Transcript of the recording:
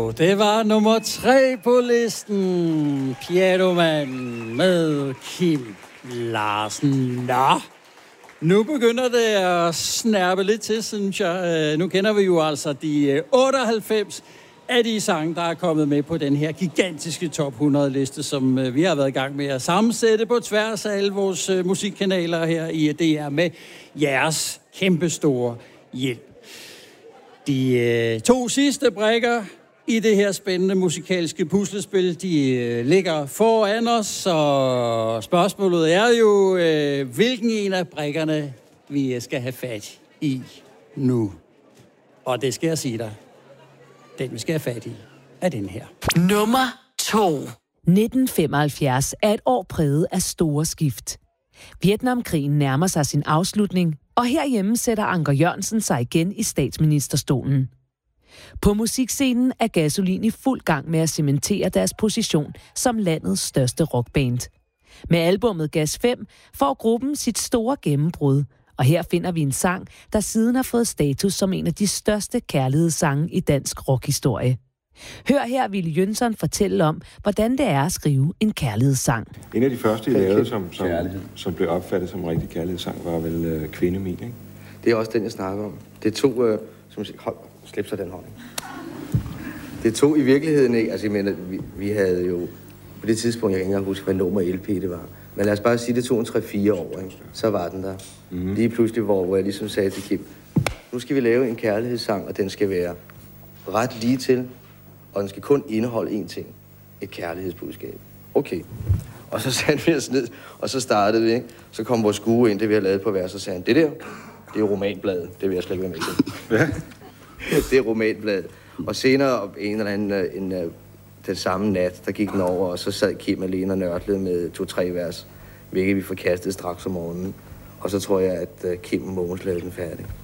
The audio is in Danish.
Det var nummer 3 på listen. Pianoman med Kim Larsen. Nå, nu begynder det at snærpe lidt til, synes jeg. Nu kender vi jo altså de 98 af de sange, der er kommet med på den her gigantiske top 100-liste, som vi har været i gang med at sammensætte på tværs af alle vores musikkanaler her i DR med jeres kæmpestore hjælp. De 2 sidste brikker i det her spændende musikalske puslespil, de ligger foran os, og spørgsmålet er jo, hvilken en af brikkerne vi skal have fat i nu. Og det skal jeg sige dig. Den vi skal have fat i er den her. Nummer 2. 1975 er et år præget af store skift. Vietnamkrigen nærmer sig sin afslutning, og herhjemme sætter Anker Jørgensen sig igen i statsministerstolen. På musikscenen er Gasolin i fuld gang med at cementere deres position som landets største rockband. Med albummet Gas 5 får gruppen sit store gennembrud, og her finder vi en sang, der siden har fået status som en af de største kærlighedssange i dansk rockhistorie. Hør her Willy Jønsson fortælle om, hvordan det er at skrive en kærlighedssang. En af de første, I lavede, som blev opfattet som en rigtig kærlighedssang, var vel Kvinde Min, ikke? Det er også den, jeg snakker om. Det tog, som siger, hold, slip så den hånd. Det tog i virkeligheden ikke, altså jeg mener, vi havde jo, på det tidspunkt, jeg kan ikke engang huske, hvad nummer LP det var. Men lad os bare sige, det tog en 3-4 år, ikke? Så var den der. Mm-hmm. Lige pludselig, hvor jeg ligesom sagde til Kim, nu skal vi lave en kærlighedssang, og den skal være ret lige til, og den skal kun indeholde én ting. Et kærlighedsbudskab. Okay. Og så satte vi os ned, og så startede vi, ikke? Så kom vores skue ind, det vi har lavet på vers, og sagde, det der, det er romanbladet. Det vil jeg slet ikke være med til. Ja. Det er romanbladet. Og senere, en eller anden, den samme nat, der gik den over, og så sad Kim alene og nørklede med 2-3 vers, hvilket vi forkastede straks om morgenen. Og så tror jeg, at Kim og Mogens lavede den færdig.